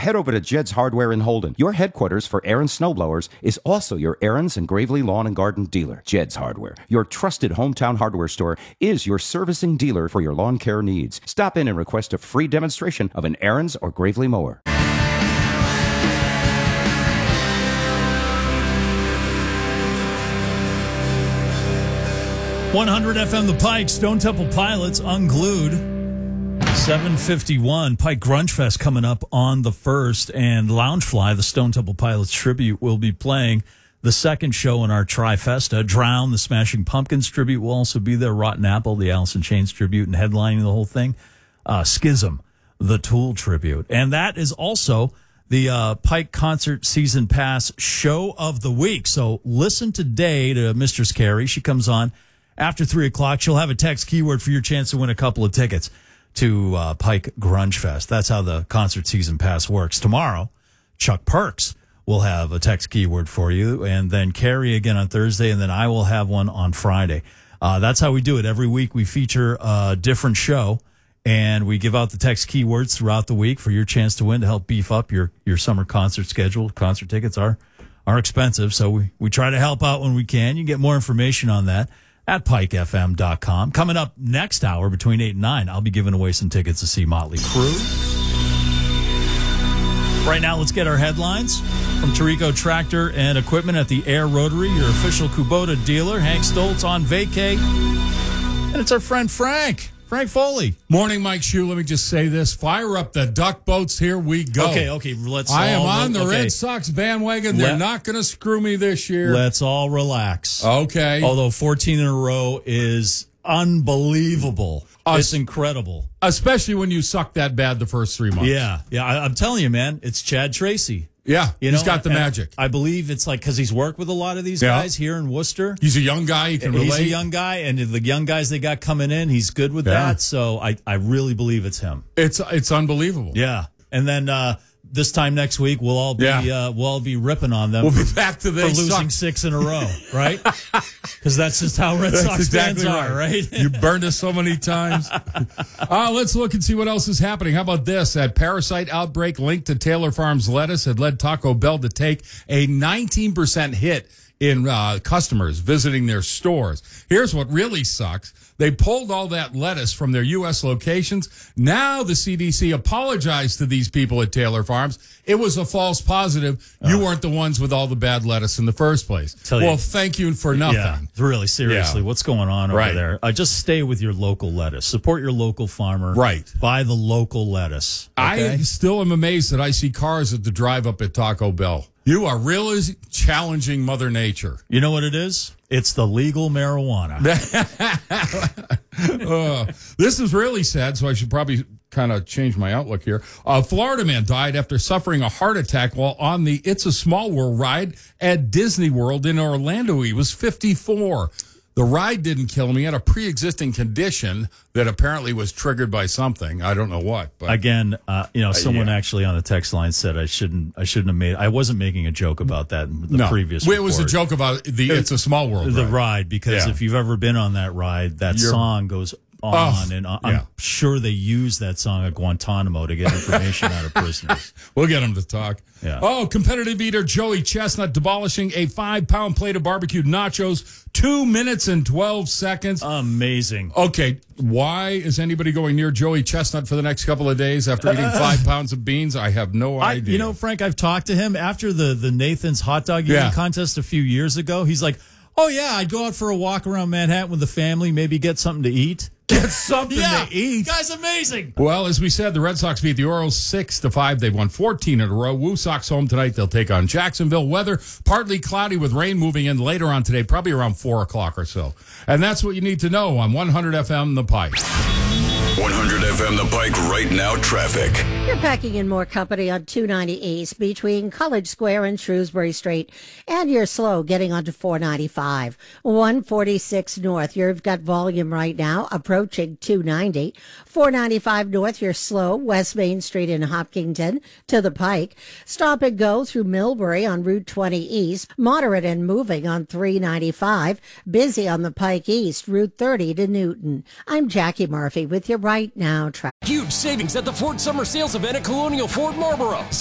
head over to Jed's Hardware in Holden. Your headquarters for Aaron's snowblowers is also your Aaron's and Gravely Lawn and Garden dealer. Jed's Hardware, your trusted hometown hardware store, is your servicing dealer for your lawn care needs. Stop in and request a free demonstration of an Aaron's or Gravely mower. 100 FM The Pike, Stone Temple Pilots, Unglued. 7:51, Pike Grunge Fest coming up on the 1st, and Loungefly, the Stone Temple Pilots tribute, will be playing the second show in our trifesta. Drown, the Smashing Pumpkins tribute, will also be there. Rotten Apple, the Alice in Chains tribute, and headlining the whole thing. Schism, the Tool tribute. And that is also the Pike Concert Season Pass show of the week. So listen today to Mistress Carrie. She comes on after 3 o'clock. She'll have a text keyword for your chance to win a couple of tickets to Pike Grunge Fest. That's how the Concert Season Pass works. Tomorrow, Chuck Perks will have a text keyword for you, and then Carrie again on Thursday, and then I will have one on Friday. That's how we do it. Every week we feature a different show, and we give out the text keywords throughout the week for your chance to win to help beef up your summer concert schedule. Concert tickets are expensive, so we try to help out when we can. You can get more information on that at pikefm.com. Coming up next hour between 8 and 9, I'll be giving away some tickets to see Motley Crue. Right now, let's get our headlines from Tarico Tractor and Equipment at the Air Rotary, your official Kubota dealer. Hank Stoltz on vacay. And it's our friend Frank Foley. Morning, Mike Shue. Let me just say this. Fire up the duck boats. Here we go. Okay. I am on the Red Sox bandwagon. They're not going to screw me this year. Let's all relax. Okay. Although 14 in a row is unbelievable. It's incredible. Especially when you suck that bad the first 3 months. Yeah. I'm telling you, man, it's Chad Tracy. Yeah, he's got the magic. I believe it's like because he's worked with a lot of these guys here in Worcester. He's a young guy. He can relate. He's a young guy, and the young guys they got coming in, he's good with that. So I really believe it's him. It's unbelievable. Yeah, and then this time next week we'll all be ripping on them. We'll be back to for losing 6 in a row, right? Because that's just how Red Sox fans are, right? You burned us so many times. Let's look and see what else is happening. How about this? That parasite outbreak linked to Taylor Farms lettuce had led Taco Bell to take a 19% hit in customers visiting their stores. Here's what really sucks. They pulled all that lettuce from their U.S. locations. Now the CDC apologized to these people at Taylor Farms. It was a false positive. You weren't the ones with all the bad lettuce in the first place. Thank you for nothing. Yeah, really, seriously, what's going on over there? Just stay with your local lettuce. Support your local farmer. Right. Buy the local lettuce. Okay? I still am amazed that I see cars at the drive-up at Taco Bell. You are really challenging Mother Nature. You know what it is? It's the legal marijuana. This is really sad, so I should probably kind of change my outlook here. A Florida man died after suffering a heart attack while on the It's a Small World ride at Disney World in Orlando. He was 54. The ride didn't kill him. He had a pre-existing condition that apparently was triggered by something. I don't know what. But again, someone actually on the text line said I shouldn't have made. I wasn't making a joke about that in the previous. It was a joke about It's a Small World. The ride, because if you've ever been on that ride, that song goes on and on. I'm sure they use that song at Guantanamo to get information out of prisoners. We'll get them to talk. Yeah. Competitive eater Joey Chestnut demolishing a 5-pound plate of barbecued nachos, 2 minutes and 12 seconds. Amazing. Okay, why is anybody going near Joey Chestnut for the next couple of days after eating 5 pounds of beans? I have no idea. Frank, I've talked to him after the Nathan's hot dog eating contest a few years ago. He's like, oh, yeah, I'd go out for a walk around Manhattan with the family, maybe get something to eat. Get something to eat. Guy's amazing. Well, as we said, the Red Sox beat the Orioles 6-5. They've won 14 in a row. Woo Sox home tonight. They'll take on Jacksonville. Weather, partly cloudy with rain moving in later on today, probably around 4 o'clock or so. And that's what you need to know on 100 FM The Pike. 100 FM The Pike right now traffic. You're packing in more company on 290 East between College Square and Shrewsbury Street, and you're slow getting onto 495. 146 North, you've got volume right now approaching 290. 495 North, you're slow West Main Street in Hopkinton to the Pike. Stop and go through Millbury on Route 20 East. Moderate and moving on 395. Busy on the Pike East, Route 30 to Newton. I'm Jackie Murphy with your right now traffic. Huge savings at the Ford Summer Sales Event at Colonial Ford Marlboro.